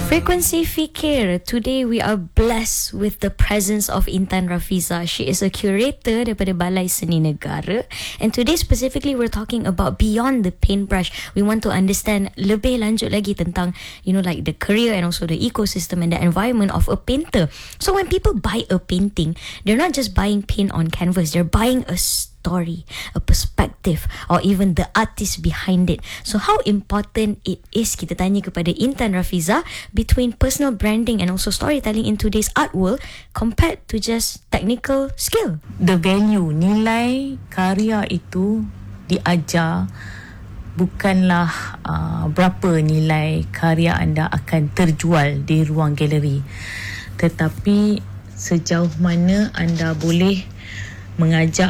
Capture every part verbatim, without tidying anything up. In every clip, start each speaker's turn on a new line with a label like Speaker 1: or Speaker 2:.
Speaker 1: Frequency Fikir. Today we are blessed with the presence of Intan Rafiza. She is a curator daripada Balai Seni Negara, and today specifically we're talking about beyond the paintbrush. We want to understand lebih lanjut lagi tentang, you know, like the career and also the ecosystem and the environment of a painter. So when people buy a painting, they're not just buying paint on canvas, they're buying a story, a perspective, or even the artist behind it. So how important it is, kita tanya kepada Intan Rafiza, between personal branding and also storytelling in today's art world compared to just technical skill.
Speaker 2: The value, nilai karya itu diajar bukanlah uh, berapa nilai karya anda akan terjual di ruang galeri, tetapi sejauh mana anda boleh mengajak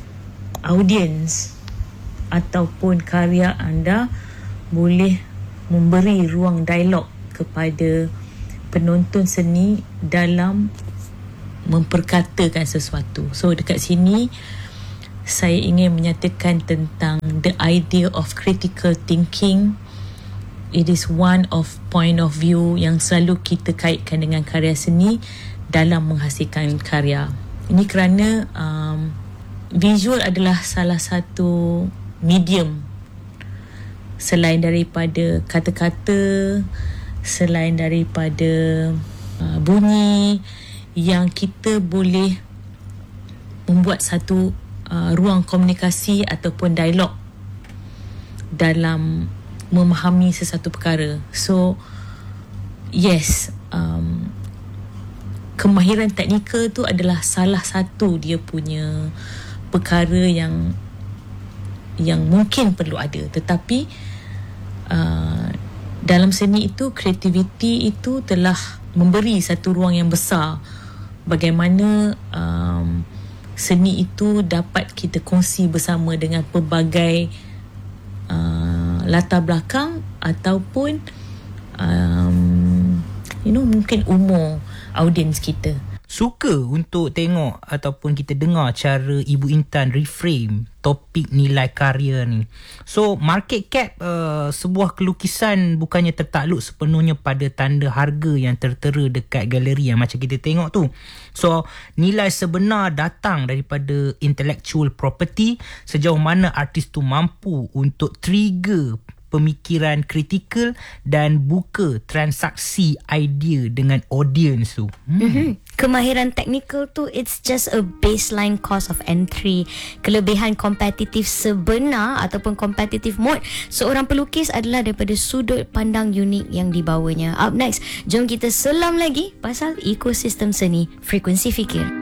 Speaker 2: audiens ataupun karya anda boleh memberi ruang dialog kepada penonton seni dalam memperkatakan sesuatu. So dekat sini saya ingin menyatakan tentang the idea of critical thinking. It is one of point of view yang selalu kita kaitkan dengan karya seni dalam menghasilkan karya. Ini kerana um, visual adalah salah satu medium selain daripada kata-kata, selain daripada uh, bunyi, yang kita boleh membuat satu uh, ruang komunikasi ataupun dialog dalam memahami sesuatu perkara. So yes, um, kemahiran teknikal tu adalah salah satu dia punya perkara yang yang mungkin perlu ada, tetapi uh, dalam seni itu, kreativiti itu telah memberi satu ruang yang besar bagaimana um, seni itu dapat kita kongsi bersama dengan pelbagai uh, latar belakang ataupun um, you know, mungkin umur audiens kita.
Speaker 3: Suka untuk tengok ataupun kita dengar cara Ibu Intan reframe topik nilai karya ni. So market cap uh, sebuah kelukisan bukannya tertakluk sepenuhnya pada tanda harga yang tertera dekat galeri yang macam kita tengok tu. So nilai sebenar datang daripada intellectual property, sejauh mana artis tu mampu untuk trigger pemikiran kritikal dan buka transaksi idea dengan audience tu. Hmm.
Speaker 1: Mm-hmm. Kemahiran teknikal tu, it's just a baseline cost of entry. Kelebihan kompetitif sebenar ataupun competitive mode seorang pelukis adalah daripada sudut pandang unik yang dibawanya. Up next, jom kita selam lagi pasal ekosistem seni. Frekuensi Fikir.